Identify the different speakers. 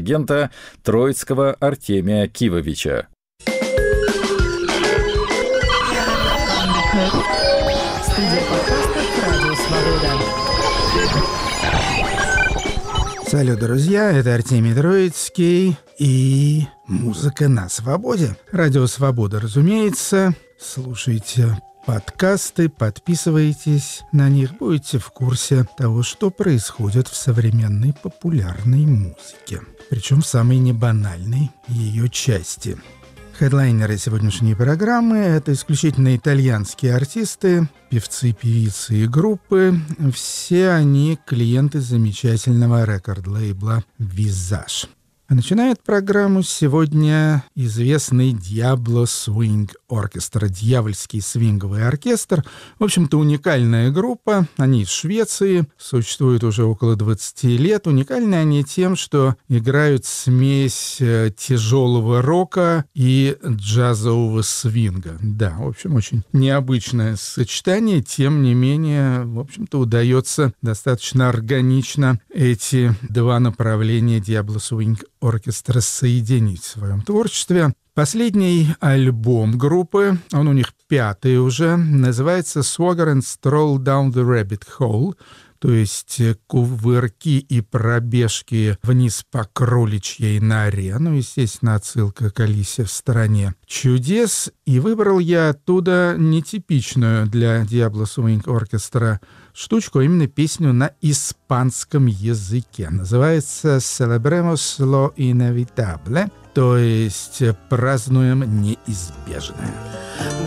Speaker 1: диригента Троицкого Артемия Кивовича.
Speaker 2: Студия подкастов «Радио Свобода».
Speaker 3: Салют, друзья, это Артемий Троицкий и музыка на свободе. Радио Свобода, разумеется. Слушайте подкасты, подписывайтесь на них, будете в курсе того, что происходит в современной популярной музыке. Причем в самой небанальной ее части. Хедлайнеры сегодняшней программы — это исключительно итальянские артисты, певцы, певицы и группы. Все они клиенты замечательного рекорд-лейбла «Визаж». А начинает программу сегодня известный Diablo Swing Orchestra, дьявольский свинговый оркестр. В общем-то, уникальная группа. Они из Швеции, существуют уже около 20 лет. Уникальны они тем, что играют смесь тяжелого рока и джазового свинга. Да, в общем, очень необычное сочетание. Тем не менее, в общем-то, удается достаточно органично эти два направления Diablo Swing Оркестра соединить в своем творчестве. Последний альбом группы, он у них 5-й уже, называется «Swagger and Stroll Down the Rabbit Hole», то есть кувырки и пробежки вниз по кроличьей норе. Ну, естественно, отсылка к Алисе в «Стране чудес». И выбрал я оттуда нетипичную для Diablo Swing Orchestra штучку, а именно песню на испанском языке. Называется «Celebremos lo inevitable», то есть «Празднуем неизбежное».